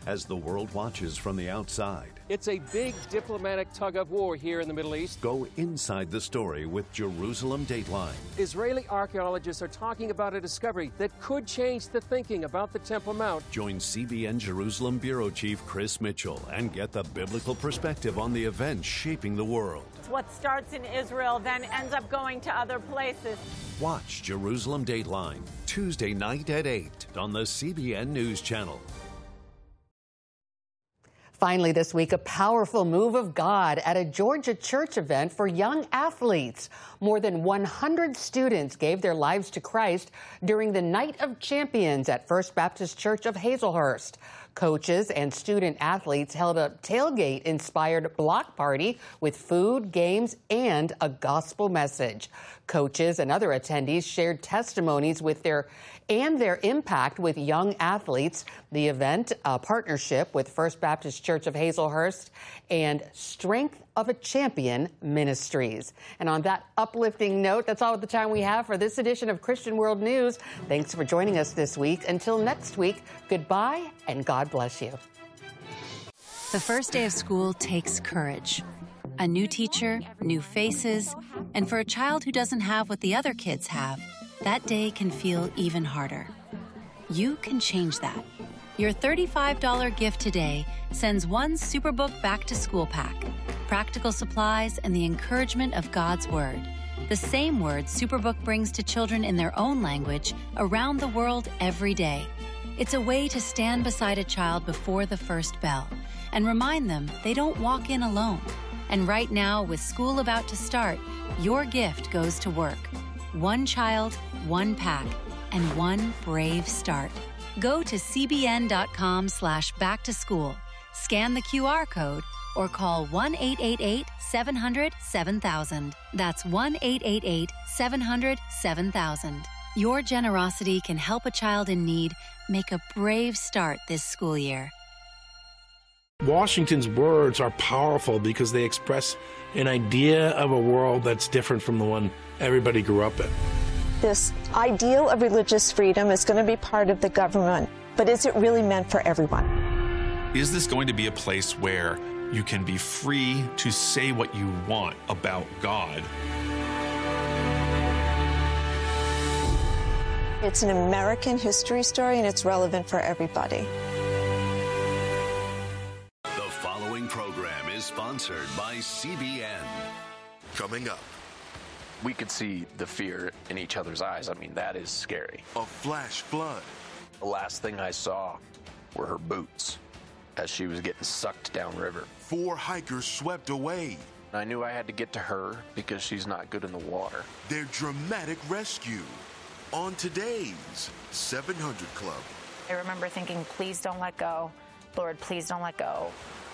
as the world watches from the outside. It's a big diplomatic tug-of-war here in the Middle East. Go inside the story with Jerusalem Dateline. Israeli archaeologists are talking about a discovery that could change the thinking about the Temple Mount. Join CBN Jerusalem Bureau Chief Chris Mitchell and get the biblical perspective on the events shaping the world. What starts in Israel then ends up going to other places. Watch Jerusalem Dateline, Tuesday night at 8 on the CBN News Channel. Finally this week, a powerful move of God at a Georgia church event for young athletes. More than 100 students gave their lives to Christ during the Night of Champions at First Baptist Church of Hazelhurst. Coaches and student athletes held a tailgate-inspired block party with food, games, and a gospel message. Coaches and other attendees shared testimonies with their impact with young athletes. The event, a partnership with First Baptist Church of Hazelhurst and Strength of a Champion Ministries. And on that uplifting note, that's all the time we have for this edition of Christian World News. Thanks for joining us this week. Until next week, goodbye and God bless you. The first day of school takes courage. A new teacher, new faces, and for a child who doesn't have what the other kids have, that day can feel even harder. You can change that. Your $35 gift today sends one Superbook back-to-school pack, practical supplies, and the encouragement of God's Word. The same word Superbook brings to children in their own language around the world every day. It's a way to stand beside a child before the first bell and remind them they don't walk in alone. And right now, with school about to start, your gift goes to work. One child, one pack, and one brave start. Go to cbn.com/back-to-school, scan the QR code, or call 1-888-700-7000. That's 1-888-700-7000. Your generosity can help a child in need make a brave start this school year. Washington's words are powerful because they express an idea of a world that's different from the one everybody grew up in. This ideal of religious freedom is going to be part of the government, but is it really meant for everyone? Is this going to be a place where you can be free to say what you want about God? It's an American history story, and it's relevant for everybody. The following program is sponsored by CBN. Coming up, we could see the fear in each other's eyes. I mean, that is scary. A flash flood. The last thing I saw were her boots as she was getting sucked downriver. 4 hikers swept away. I knew I had to get to her because she's not good in the water. Their dramatic rescue on today's 700 Club. I remember thinking, please don't let go. Lord, please don't let go.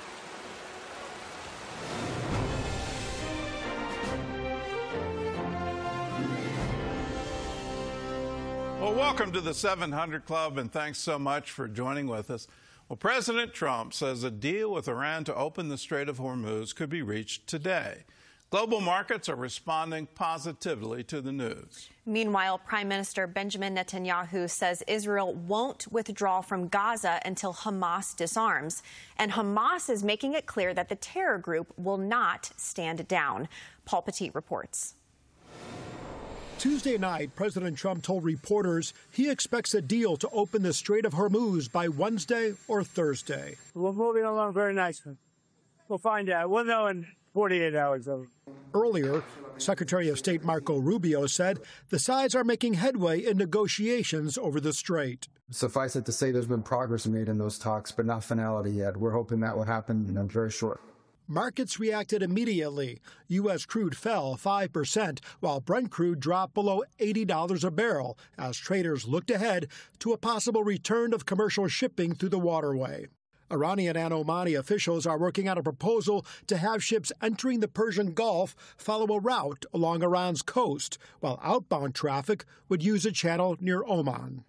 Well, welcome to the 700 Club, and thanks so much for joining with us. Well, President Trump says a deal with Iran to open the Strait of Hormuz could be reached today. Global markets are responding positively to the news. Meanwhile, Prime Minister Benjamin Netanyahu says Israel won't withdraw from Gaza until Hamas disarms. And Hamas is making it clear that the terror group will not stand down. Paul Petit reports. Tuesday night, President Trump told reporters he expects a deal to open the Strait of Hormuz by Wednesday or Thursday. We're moving along very nicely. We'll find out. We'll know in 48 hours. Earlier, Secretary of State Marco Rubio said the sides are making headway in negotiations over the strait. Suffice it to say there's been progress made in those talks, but not finality yet. We're hoping that will happen very short. Markets reacted immediately. U.S. crude fell 5%, while Brent crude dropped below $80 a barrel as traders looked ahead to a possible return of commercial shipping through the waterway. Iranian and Omani officials are working on a proposal to have ships entering the Persian Gulf follow a route along Iran's coast, while outbound traffic would use a channel near Oman.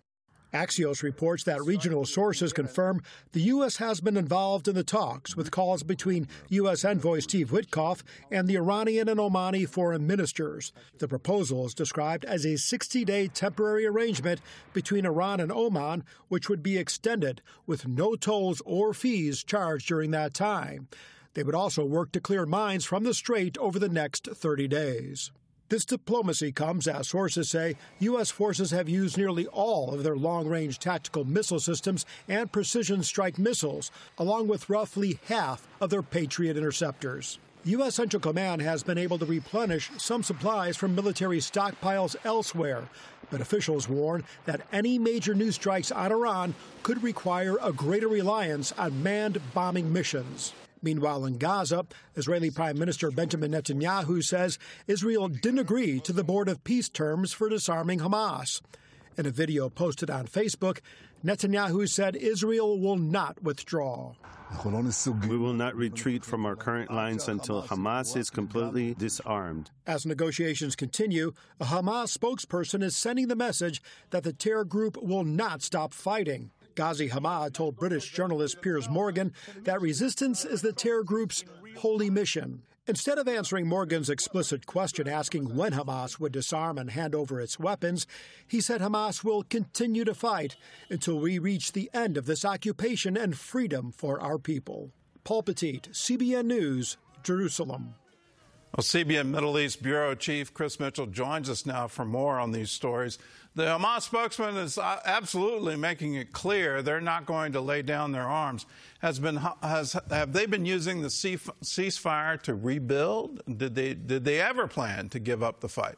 Axios reports that regional sources confirm the U.S. has been involved in the talks, with calls between U.S. envoy Steve Witkoff and the Iranian and Omani foreign ministers. The proposal is described as a 60-day temporary arrangement between Iran and Oman, which would be extended with no tolls or fees charged during that time. They would also work to clear mines from the strait over the next 30 days. This diplomacy comes as sources say U.S. forces have used nearly all of their long-range tactical missile systems and precision strike missiles, along with roughly half of their Patriot interceptors. U.S. Central Command has been able to replenish some supplies from military stockpiles elsewhere, but officials warn that any major new strikes on Iran could require a greater reliance on manned bombing missions. Meanwhile, in Gaza, Israeli Prime Minister Benjamin Netanyahu says Israel didn't agree to the Board of Peace terms for disarming Hamas. In a video posted on Facebook, Netanyahu said Israel will not withdraw. We will not retreat from our current lines until Hamas is completely disarmed. As negotiations continue, a Hamas spokesperson is sending the message that the terror group will not stop fighting. Ghazi Hamad told British journalist Piers Morgan that resistance is the terror group's holy mission. Instead of answering Morgan's explicit question asking when Hamas would disarm and hand over its weapons, he said Hamas will continue to fight until we reach the end of this occupation and freedom for our people. Paul Petit, CBN News, Jerusalem. Well, CBN Middle East Bureau Chief Chris Mitchell joins us now for more on these stories. The Hamas spokesman is absolutely making it clear they're not going to lay down their arms. Have they been using the ceasefire to rebuild? Did they ever plan to give up the fight?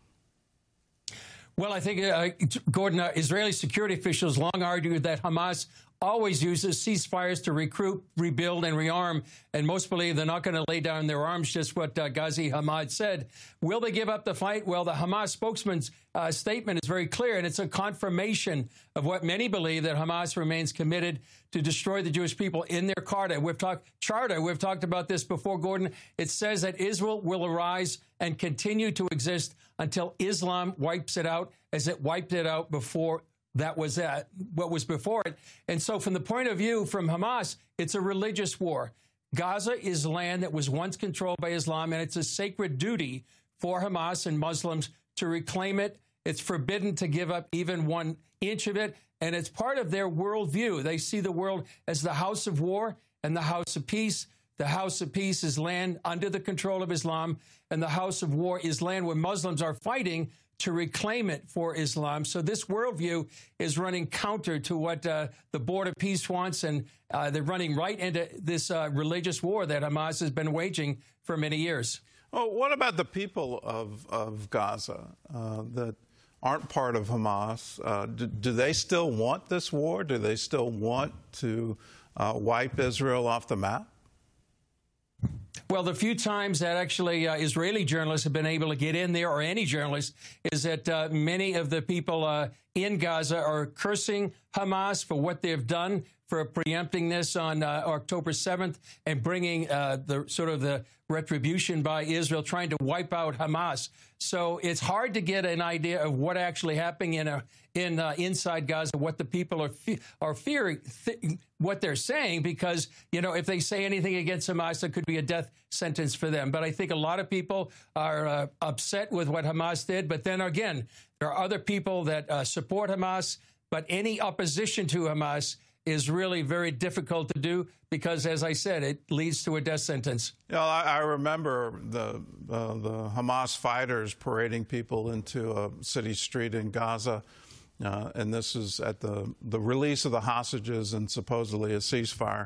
Well, I think, Gordon, Israeli security officials long argued that Hamas always uses ceasefires to recruit, rebuild, and rearm, and most believe they're not going to lay down their arms, just what Ghazi Hamad said. Will they give up the fight? Well, the Hamas spokesman's statement is very clear, and it's a confirmation of what many believe, that Hamas remains committed to destroy the Jewish people in their charter. We've talked about this before, Gordon. It says that Israel will arise and continue to exist until Islam wipes it out, as it wiped it out before. That was what was before it. And so from the point of view from Hamas, it's a religious war. Gaza is land that was once controlled by Islam, and it's a sacred duty for Hamas and Muslims to reclaim it. It's forbidden to give up even 1 inch of it, and it's part of their worldview. They see the world as the house of war and the house of peace. The house of peace is land under the control of Islam, and the house of war is land where Muslims are fighting to reclaim it for Islam. So this worldview is running counter to what the Board of Peace wants, and they're running right into this religious war that Hamas has been waging for many years. Oh, what about the people of Gaza that aren't part of Hamas? Do they still want this war? Do they still want to wipe Israel off the map? Well, the few times that actually Israeli journalists have been able to get in there, or any journalist, is that many of the people in Gaza are cursing Hamas for what they've done, for preempting this on October 7th and bringing the retribution by Israel, trying to wipe out Hamas. So it's hard to get an idea of what actually happening inside Gaza, what the people are fearing, what they're saying, because, if they say anything against Hamas, it could be a death sentence for them. But I think a lot of people are upset with what Hamas did. But then again, there are other people that support Hamas, but any opposition to Hamas is really very difficult to do because, as I said, it leads to a death sentence. I remember the Hamas fighters parading people into a city street in Gaza, and this is at the release of the hostages and supposedly a ceasefire.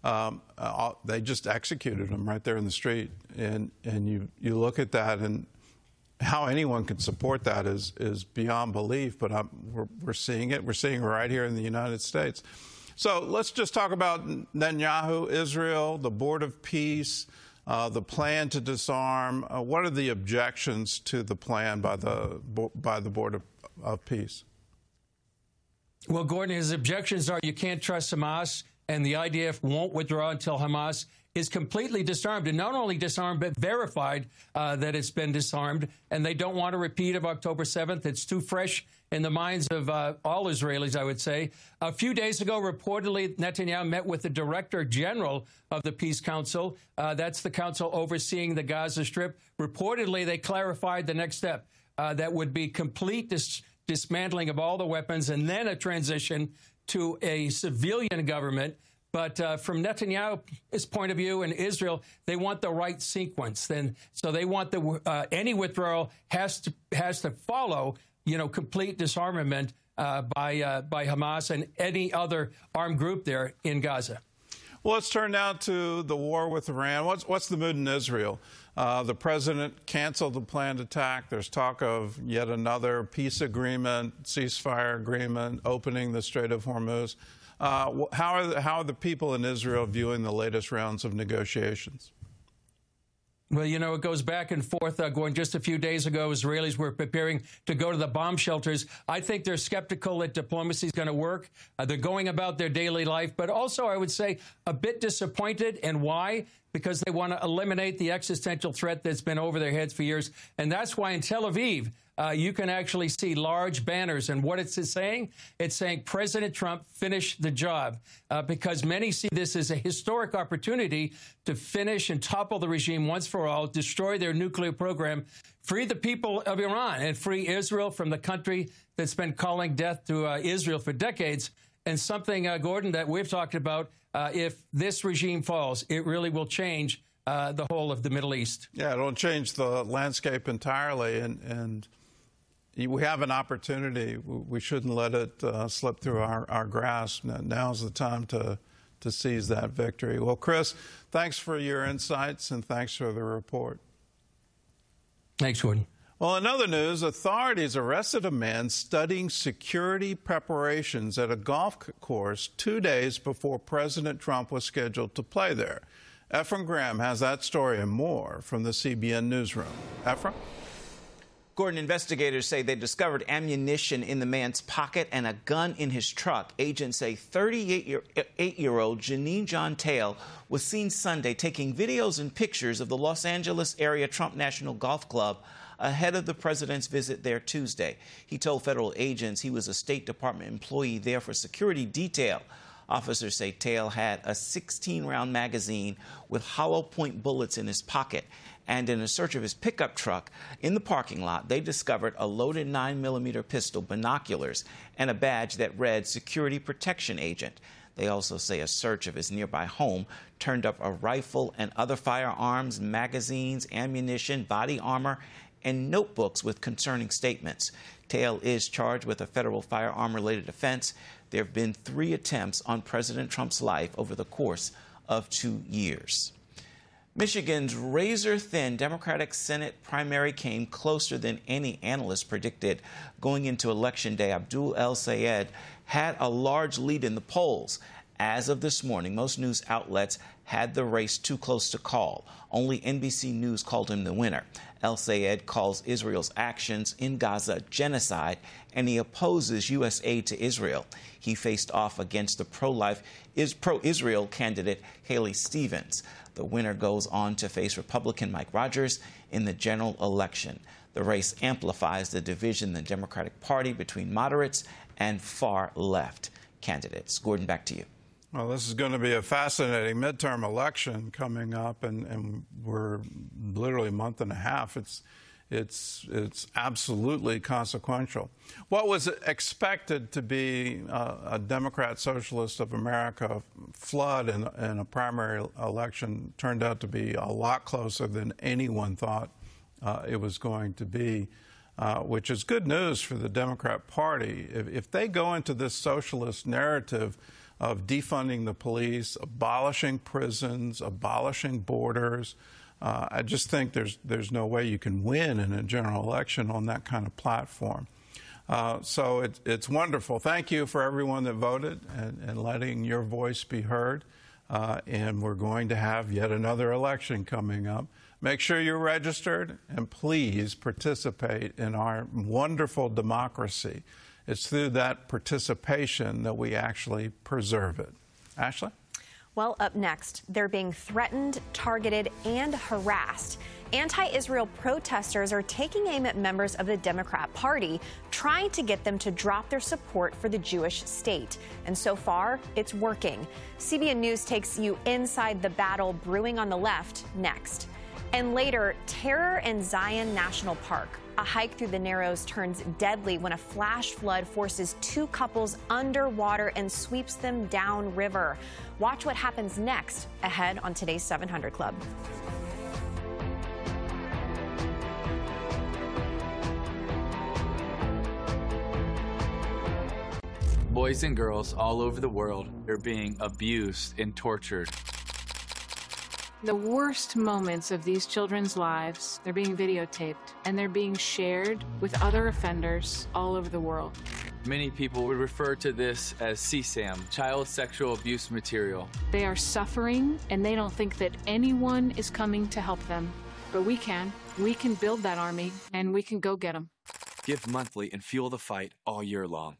They just executed them right there in the street, and you look at that, and how anyone can support that is beyond belief. But we're seeing it. We're seeing it right here in the United States. So let's just talk about Netanyahu, Israel, the Board of Peace, the plan to disarm. What are the objections to the plan by the Board of Peace? Well, Gordon, his objections are you can't trust Hamas. and the IDF won't withdraw until Hamas is completely disarmed, and not only disarmed, but verified that it's been disarmed. And they don't want a repeat of October 7th. It's too fresh in the minds of all Israelis, I would say. A few days ago, reportedly, Netanyahu met with the Director General of the Peace Council. That's the council overseeing the Gaza Strip. Reportedly, they clarified the next step. That would be complete dismantling of all the weapons and then a transition to a civilian government. But from Netanyahu's point of view in Israel, they want the right sequence. So they want any withdrawal has to follow, complete disarmament by Hamas and any other armed group there in Gaza. Well, let's turn now to the war with Iran. What's the mood in Israel? The president canceled the planned attack. There's talk of yet another peace agreement, ceasefire agreement, opening the Strait of Hormuz. How are the people in Israel viewing the latest rounds of negotiations? Well, it goes back and forth. Going just a few days ago, Israelis were preparing to go to the bomb shelters. I think they're skeptical that diplomacy is going to work. They're going about their daily life, but also, I would say, a bit disappointed. And why? Because they want to eliminate the existential threat that's been over their heads for years. And that's why in Tel Aviv, you can actually see large banners. And what it's saying? It's saying President Trump finished the job, because many see this as a historic opportunity to finish and topple the regime once for all, destroy their nuclear program, free the people of Iran, and free Israel from the country that's been calling death to Israel for decades. And something, Gordon, that we've talked about, if this regime falls, it really will change the whole of the Middle East. Yeah, it'll change the landscape entirely. And we have an opportunity. We shouldn't let it slip through our grasp. Now's the time to seize that victory. Well, Chris, thanks for your insights and thanks for the report. Thanks, Gordon. Well, in other news, authorities arrested a man studying security preparations at a golf course 2 days before President Trump was scheduled to play there. Ephraim Graham has that story and more from the CBN newsroom. Ephraim? Gordon, investigators say they discovered ammunition in the man's pocket and a gun in his truck. Agents say 38-year-old Janine John Tail was seen Sunday taking videos and pictures of the Los Angeles area Trump National Golf Club ahead of the president's visit there Tuesday. He told federal agents he was a State Department employee there for security detail. Officers say Tail had a 16-round magazine with hollow point bullets in his pocket. And in a search of his pickup truck in the parking lot, they discovered a loaded 9mm pistol, binoculars, and a badge that read Security Protection Agent. They also say a search of his nearby home turned up a rifle and other firearms, magazines, ammunition, body armor, and notebooks with concerning statements. Tail is charged with a federal firearm-related offense. There have been 3 attempts on President Trump's life over the course of 2 years. Michigan's razor-thin Democratic Senate primary came closer than any analyst predicted. Going into Election Day, Abdul El-Sayed had a large lead in the polls. As of this morning, most news outlets had the race too close to call. Only NBC News called him the winner. El-Sayed calls Israel's actions in Gaza genocide, and he opposes U.S. aid to Israel. He faced off against the pro-Israel candidate Haley Stevens. The winner goes on to face Republican Mike Rogers in the general election. The race amplifies the division in the Democratic Party between moderates and far-left candidates. Gordon, back to you. Well, this is going to be a fascinating midterm election coming up, and we're literally a month and a half. It's absolutely consequential. What was expected to be a Democrat Socialist of America flood in a primary election turned out to be a lot closer than anyone thought it was going to be, which is good news for the Democrat Party. If they go into this socialist narrative of defunding the police, abolishing prisons, abolishing borders, I just think there's no way you can win in a general election on that kind of platform. So it's wonderful. Thank you for everyone that voted and letting your voice be heard. And we're going to have yet another election coming up. Make sure you're registered, and please participate in our wonderful democracy. It's through that participation that we actually preserve it. Ashley? Well, up next, they're being threatened, targeted, and harassed. Anti-Israel protesters are taking aim at members of the Democrat Party, trying to get them to drop their support for the Jewish state. And so far, it's working. CBN News takes you inside the battle brewing on the left next. And later, terror in Zion National Park. A hike through the Narrows turns deadly when a flash flood forces two couples underwater and sweeps them downriver. Watch what happens next, ahead on today's 700 Club. Boys and girls all over the world are being abused and tortured. The worst moments of these children's lives, they're being videotaped and they're being shared with other offenders all over the world. Many people would refer to this as CSAM, child sexual abuse material. They are suffering and they don't think that anyone is coming to help them. But we can. We can build that army and we can go get them. Give monthly and fuel the fight all year long.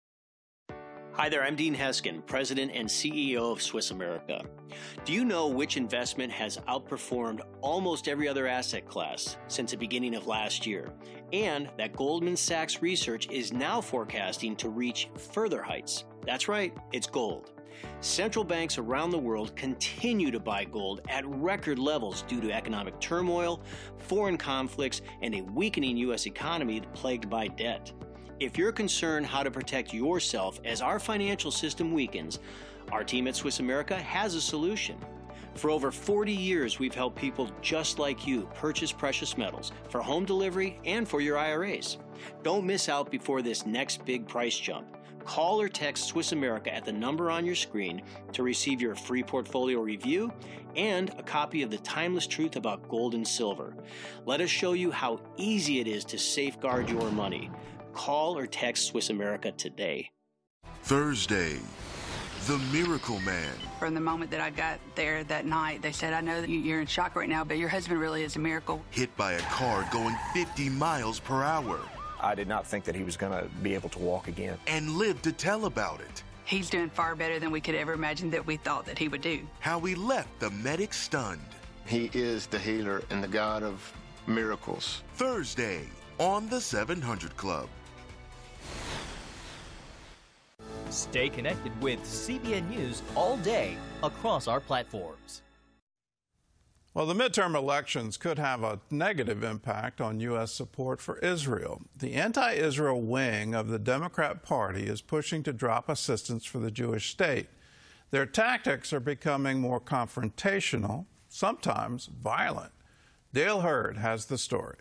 Hi there, I'm Dean Heskin, President and CEO of Swiss America. Do you know which investment has outperformed almost every other asset class since the beginning of last year? And that Goldman Sachs research is now forecasting to reach further heights. That's right, it's gold. Central banks around the world continue to buy gold at record levels due to economic turmoil, foreign conflicts, and a weakening U.S. economy plagued by debt. If you're concerned how to protect yourself as our financial system weakens, our team at Swiss America has a solution. For over 40 years, we've helped people just like you purchase precious metals for home delivery and for your IRAs. Don't miss out before this next big price jump. Call or text Swiss America at the number on your screen to receive your free portfolio review and a copy of The Timeless Truth About Gold and Silver. Let us show you how easy it is to safeguard your money. Call or text Swiss America today. Thursday, the Miracle Man. From the moment that I got there that night, they said, I know that you're in shock right now, but your husband really is a miracle. Hit by a car going 50 miles per hour. I did not think that he was going to be able to walk again. And lived to tell about it. He's doing far better than we could ever imagine that we thought that he would do. How he left the medic stunned. He is the healer and the God of miracles. Thursday on the 700 Club. Stay connected with CBN News all day across our platforms. Well, the midterm elections could have a negative impact on U.S. support for Israel. The anti-Israel wing of the Democrat Party is pushing to drop assistance for the Jewish state. Their tactics are becoming more confrontational, sometimes violent. Dale Hurd has the story.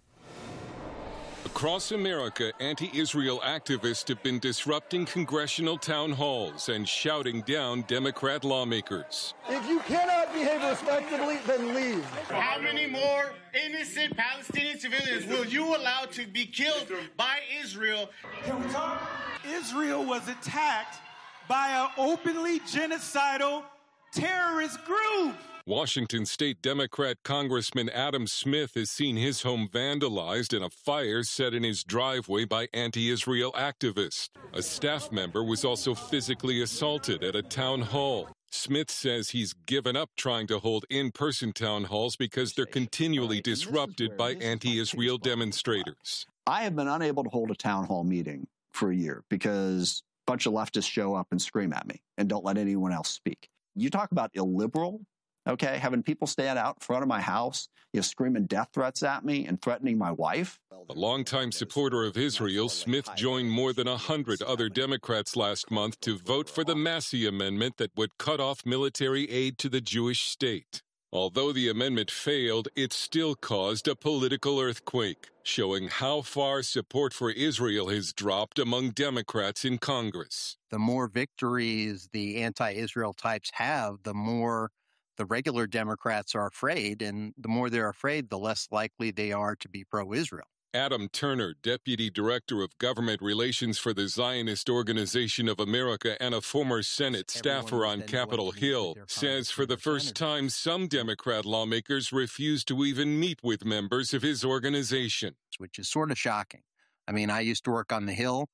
Across America, anti-Israel activists have been disrupting congressional town halls and shouting down Democrat lawmakers. If you cannot behave respectably, then leave. How many more innocent Palestinian civilians will you allow to be killed by Israel? Can we talk? Israel was attacked by an openly genocidal terrorist group. Washington State Democrat Congressman Adam Smith has seen his home vandalized and a fire set in his driveway by anti-Israel activists. A staff member was also physically assaulted at a town hall. Smith says he's given up trying to hold in-person town halls because they're continually disrupted by anti-Israel demonstrators. I have been unable to hold a town hall meeting for a year because a bunch of leftists show up and scream at me and don't let anyone else speak. You talk about illiberal. Okay, having people stand out in front of my house, screaming death threats at me and threatening my wife. A longtime supporter of Israel, Smith joined more than 100 other Democrats last month to vote for the Massey Amendment that would cut off military aid to the Jewish state. Although the amendment failed, it still caused a political earthquake, showing how far support for Israel has dropped among Democrats in Congress. The more victories the anti-Israel types have, the more the regular Democrats are afraid, and the more they're afraid, the less likely they are to be pro-Israel. Adam Turner, Deputy Director of Government Relations for the Zionist Organization of America and a former Senate staffer on Capitol Hill, says for the first time some Democrat lawmakers refuse to even meet with members of his organization. Which is sort of shocking. I mean, I used to work on the Hill.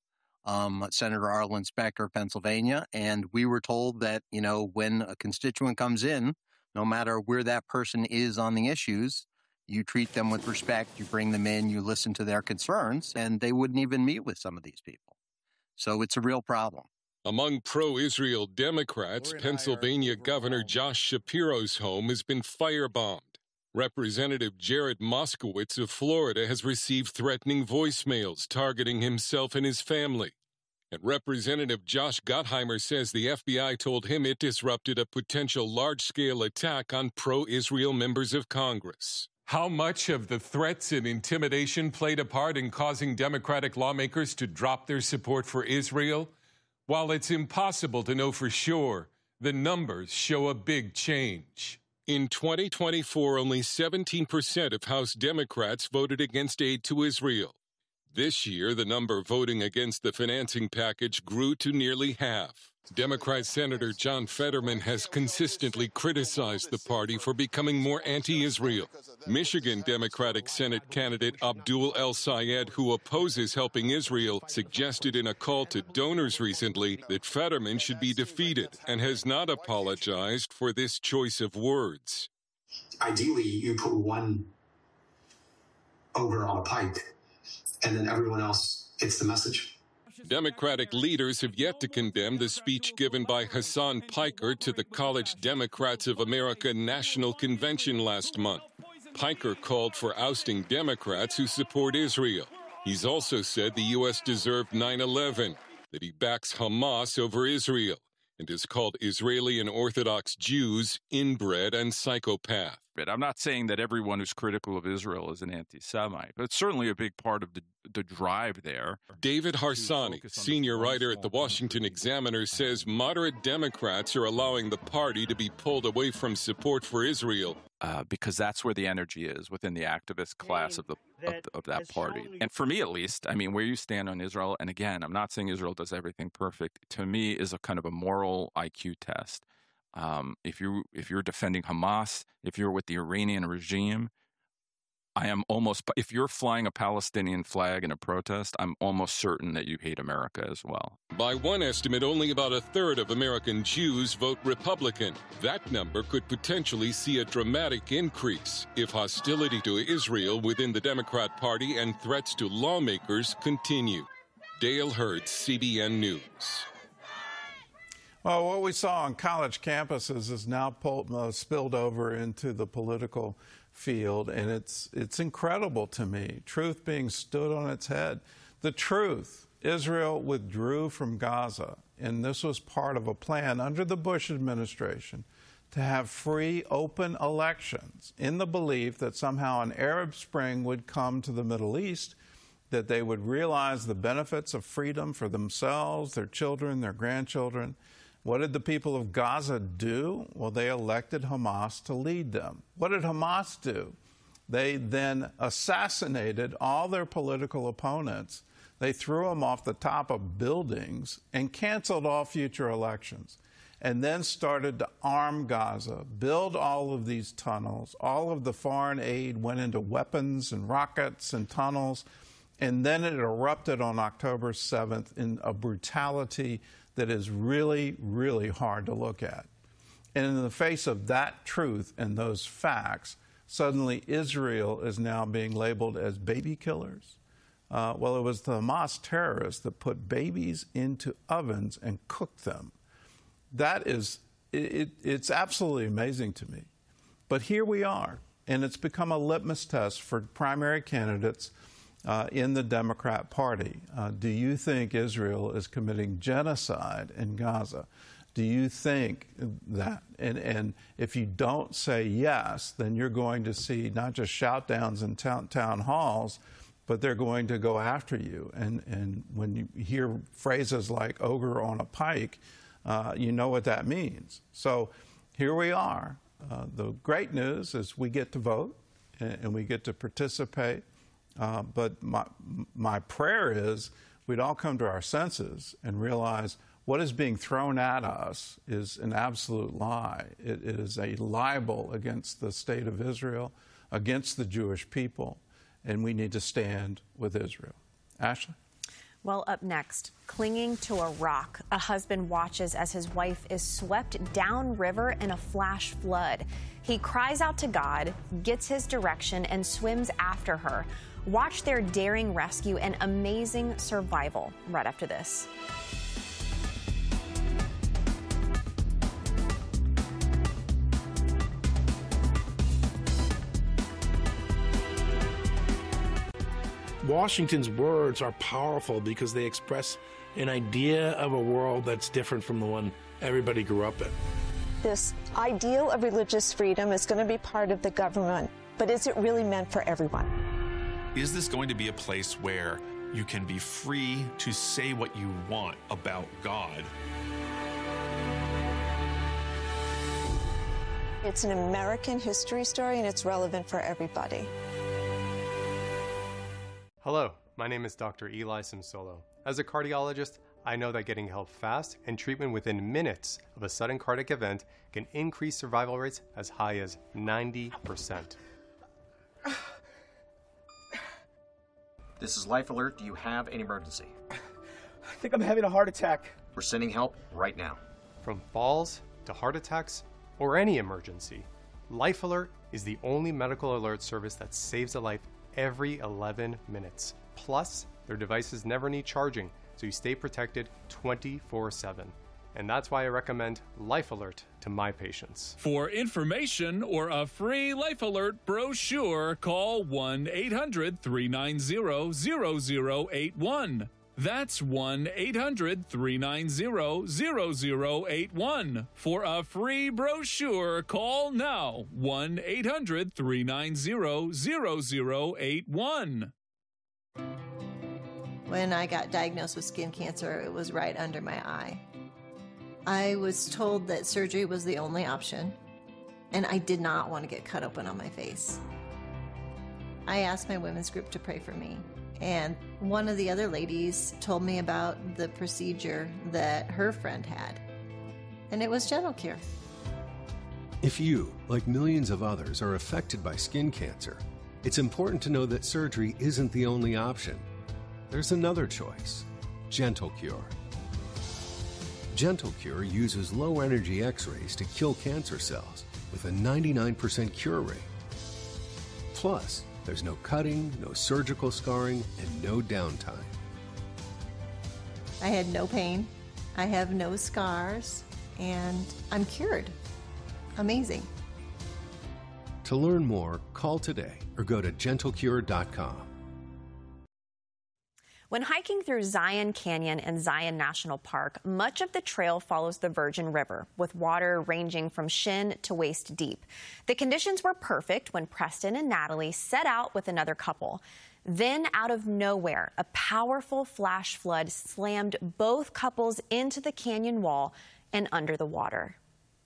Senator Arlen Specter of Pennsylvania. And we were told that, when a constituent comes in, no matter where that person is on the issues, you treat them with respect, you bring them in, you listen to their concerns, and they wouldn't even meet with some of these people. So it's a real problem. Among pro-Israel Democrats, Pennsylvania Governor Josh Shapiro's home has been firebombed. Representative Jared Moskowitz of Florida has received threatening voicemails targeting himself and his family. And Representative Josh Gottheimer says the FBI told him it disrupted a potential large-scale attack on pro-Israel members of Congress. How much of the threats and intimidation played a part in causing Democratic lawmakers to drop their support for Israel? While it's impossible to know for sure, the numbers show a big change. In 2024, only 17% of House Democrats voted against aid to Israel. This year, the number voting against the financing package grew to nearly half. Democrat Senator John Fetterman has consistently criticized the party for becoming more anti-Israel. Michigan Democratic Senate candidate Abdul El-Sayed, who opposes helping Israel, suggested in a call to donors recently that Fetterman should be defeated and has not apologized for this choice of words. Ideally, you put one ogre on a pike, and then everyone else gets the message. Democratic leaders have yet to condemn the speech given by Hassan Piker to the College Democrats of America National Convention last month. Piker called for ousting Democrats who support Israel. He's also said the U.S. deserved 9/11, that he backs Hamas over Israel, and has called Israeli and Orthodox Jews inbred and psychopath. I'm not saying that everyone who's critical of Israel is an anti-Semite, but it's certainly a big part of the drive there. David Harsanyi, senior writer at the Washington Examiner, says moderate Democrats are allowing the party to be pulled away from support for Israel. Because that's where the energy is within the activist class of that party. And for me, at least, where you stand on Israel, and again, I'm not saying Israel does everything perfect, to me is a kind of a moral IQ test. If you're defending Hamas, if you're with the Iranian regime, if you're flying a Palestinian flag in a protest, I'm almost certain that you hate America as well. By one estimate, only about a third of American Jews vote Republican. That number could potentially see a dramatic increase if hostility to Israel within the Democrat Party and threats to lawmakers continue. Dale Hurd, CBN News. Well, what we saw on college campuses is now spilled over into the political field, and it's incredible to me. Truth being stood on its head. The truth, Israel withdrew from Gaza, and this was part of a plan under the Bush administration to have free, open elections in the belief that somehow an Arab Spring would come to the Middle East, that they would realize the benefits of freedom for themselves, their children, their grandchildren. What did the people of Gaza do? Well, they elected Hamas to lead them. What did Hamas do? They then assassinated all their political opponents. They threw them off the top of buildings and canceled all future elections, and then started to arm Gaza, build all of these tunnels. All of the foreign aid went into weapons and rockets and tunnels, and then it erupted on October 7th in a brutality that is really, really hard to look at. And in the face of that truth and those facts, suddenly Israel is now being labeled as baby killers. Well, it was the Hamas terrorists that put babies into ovens and cooked them. That is, it's absolutely amazing to me. But here we are, and it's become a litmus test for primary candidates in the Democrat Party. Do you think Israel is committing genocide in Gaza? Do you think that? And if you don't say yes, then you're going to see not just shout-downs in town halls, but they're going to go after you. And when you hear phrases like ogre on a pike, you know what that means. So here we are. The great news is we get to vote and we get to participate. But my prayer is we'd all come to our senses and realize what is being thrown at us is an absolute lie. It is a libel against the state of Israel, against the Jewish people, and we need to stand with Israel. Ashley? Well, up next, clinging to a rock, a husband watches as his wife is swept downriver in a flash flood. He cries out to God, gets his direction, and swims after her. Watch their daring rescue and amazing survival right after this. Washington's words are powerful because they express an idea of a world that's different from the one everybody grew up in. This ideal of religious freedom is going to be part of the government, but is it really meant for everyone? Is this going to be a place where you can be free to say what you want about God? It's an American history story, and it's relevant for everybody. Hello, my name is Dr. Eli Simsolo. As a cardiologist, I know that getting help fast and treatment within minutes of a sudden cardiac event can increase survival rates as high as 90%. This is Life Alert. Do you have an emergency? I think I'm having a heart attack. We're sending help right now. From falls to heart attacks or any emergency, Life Alert is the only medical alert service that saves a life every 11 minutes. Plus, their devices never need charging, so you stay protected 24/7. And that's why I recommend Life Alert to my patients. For information or a free Life Alert brochure, call 1-800-390-0081. That's 1-800-390-0081. For a free brochure, call now. 1-800-390-0081. When I got diagnosed with skin cancer, it was right under my eye. I was told that surgery was the only option, and I did not want to get cut open on my face. I asked my women's group to pray for me, and one of the other ladies told me about the procedure that her friend had, and it was Gentle Cure. If you, like millions of others, are affected by skin cancer, it's important to know that surgery isn't the only option. There's another choice, Gentle Cure. Gentle Cure uses low-energy X-rays to kill cancer cells with a 99% cure rate. Plus, there's no cutting, no surgical scarring, and no downtime. I had no pain, I have no scars, and I'm cured. Amazing. To learn more, call today or go to gentlecure.com. When hiking through Zion Canyon and Zion National Park, much of the trail follows the Virgin River, with water ranging from shin to waist deep. The conditions were perfect when Preston and Natalie set out with another couple. Then, out of nowhere, a powerful flash flood slammed both couples into the canyon wall and under the water.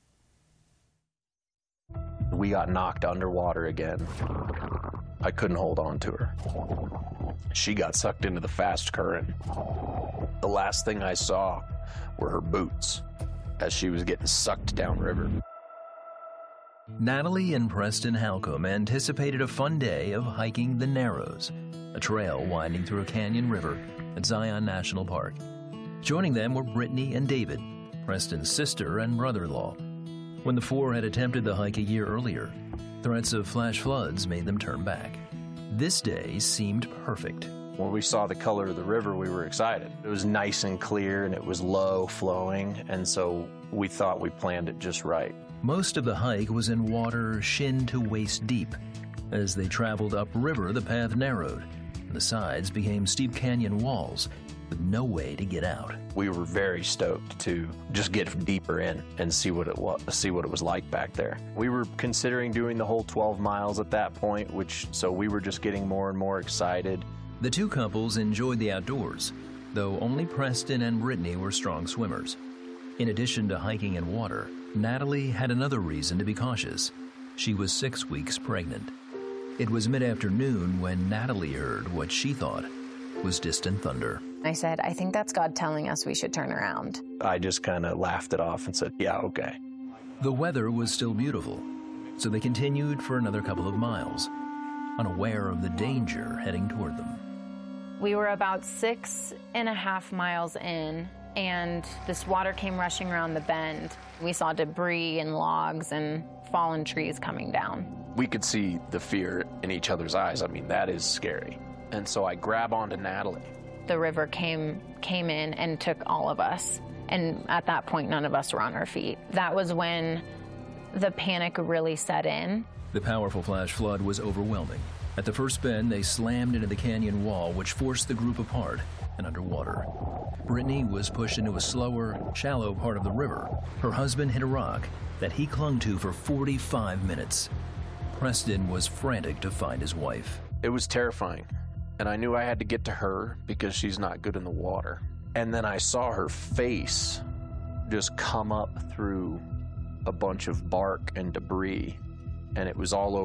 We got knocked underwater again. I couldn't hold on to her. She got sucked into the fast current. The last thing I saw were her boots as she was getting sucked downriver. Natalie and Preston Halcomb anticipated a fun day of hiking the Narrows, a trail winding through a canyon river at Zion National Park. Joining them were Brittany and David, Preston's sister and brother-in-law. When the four had attempted the hike a year earlier, threats of flash floods made them turn back. This day seemed perfect. When we saw the color of the river, we were excited. It was nice and clear, and it was low flowing, and so we thought we planned it just right. Most of the hike was in water shin to waist deep. As they traveled upriver, the path narrowed, and the sides became steep canyon walls with no way to get out. We were very stoked to just get deeper in and see what it was like back there. We were considering doing the whole 12 miles at that point, so we were just getting more and more excited. The two couples enjoyed the outdoors, though only Preston and Brittany were strong swimmers. In addition to hiking in water, Natalie had another reason to be cautious. She was 6 weeks pregnant. It was mid-afternoon when Natalie heard what she thought was distant thunder. I said, I think that's God telling us we should turn around. I just kind of laughed it off and said, yeah, okay. The weather was still beautiful, so they continued for another couple of miles, unaware of the danger heading toward them. We were about 6.5 miles in, and this water came rushing around the bend. We saw debris and logs and fallen trees coming down. We could see the fear in each other's eyes. I mean, that is scary. And so I grab onto Natalie. The river came in and took all of us. And at that point, none of us were on our feet. That was when the panic really set in. The powerful flash flood was overwhelming. At the first bend, they slammed into the canyon wall, which forced the group apart and underwater. Brittany was pushed into a slower, shallow part of the river. Her husband hit a rock that he clung to for 45 minutes. Preston was frantic to find his wife. It was terrifying, and I knew I had to get to her because she's not good in the water. And then I saw her face just come up through a bunch of bark and debris, and it was all over.